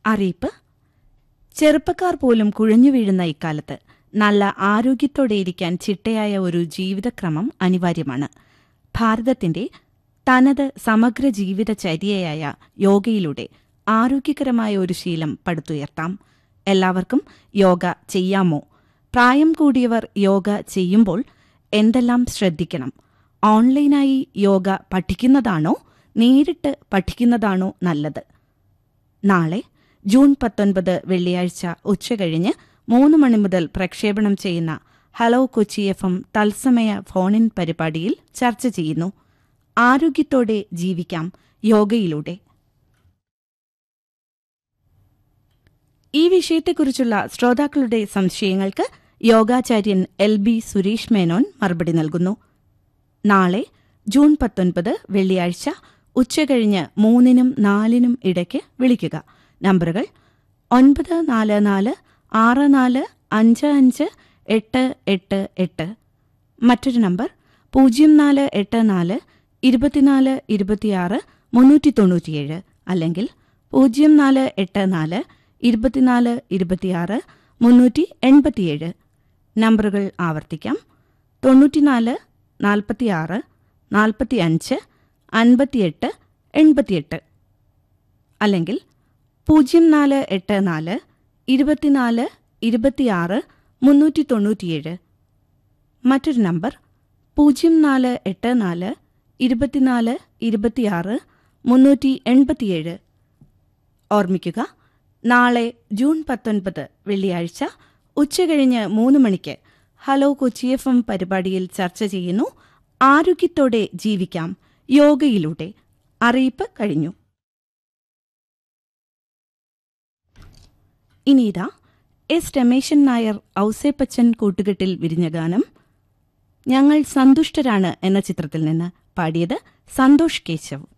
അറിയിപ്പ്. ചെറുപ്പക്കാർ പോലും കുഴഞ്ഞു വീഴുന്ന ഇക്കാലത്ത് നല്ല ആരോഗ്യത്തോടെയിരിക്കാൻ ചിട്ടയായ ഒരു ജീവിതക്രമം അനിവാര്യമാണ്. ഭാരതത്തിന്റെ തനത് സമഗ്ര ജീവിതചര്യയായ യോഗയിലൂടെ ആരോഗ്യകരമായ ഒരു ശീലം പടുത്തുയർത്താം. എല്ലാവർക്കും യോഗ ചെയ്യാമോ? പ്രായം കൂടിയവർ യോഗ ചെയ്യുമ്പോൾ എന്തെല്ലാം ശ്രദ്ധിക്കണം? ഓൺലൈനായി യോഗ പഠിക്കുന്നതാണോ നേരിട്ട് പഠിക്കുന്നതാണോ നല്ലത്? നാളെ ജൂൺ 19 വെള്ളിയാഴ്ച ഉച്ചകഴിഞ്ഞ് 3 മണി മുതൽ പ്രക്ഷേപണം ചെയ്യുന്ന ഹലോ കൊച്ചി FM തത്സമയ ഫോണിൻ പരിപാടിയിൽ ചർച്ച ചെയ്യുന്നു. ആരോഗ്യത്തോടെ ജീവിക്കാം യോഗയിലൂടെ. ഈ വിഷയത്തെക്കുറിച്ചുള്ള ശ്രോതാക്കളുടെ സംശയങ്ങൾക്ക് യോഗാചാര്യൻ LB സുരേഷ് മേനോൻ മറുപടി നൽകുന്നു. നാളെ ജൂൺ 19 വെള്ളിയാഴ്ച ഉച്ചകഴിഞ്ഞ് 3-നും 4-നും ഇടയ്ക്ക് വിളിക്കുക. നമ്പറുകൾ 9464558888. മറ്റൊരു നമ്പർ 0484 24 26 397 അല്ലെങ്കിൽ 0484 24 26 387. നമ്പറുകൾ ആവർത്തിക്കാം: 94 46 45 58 88 അല്ലെങ്കിൽ 0484 24 26 397. മറ്റൊരു നമ്പർ 0484 24 26 387. ഓർമ്മിക്കുക, നാളെ ജൂൺ 19 വെള്ളിയാഴ്ച ഉച്ചകഴിഞ്ഞ് 3 മണിക്ക് ഹലോ കൊച്ചി FM പരിപാടിയിൽ ചർച്ച ചെയ്യുന്നു. ആരോഗ്യത്തോടെ ജീവിക്കാം യോഗയിലൂടെ. അറിയിപ്പ് കഴിഞ്ഞു. ഇനിയിതാ എസ് രമേശൻ നായർ ഔസേപ്പച്ചൻ കൂട്ടുകെട്ടിൽ വിരിഞ്ഞ ഗാനം ഞങ്ങൾ സന്തുഷ്ടരാണ് എന്ന ചിത്രത്തിൽ നിന്ന് പാടിയത് സന്തോഷ് കേശവ്.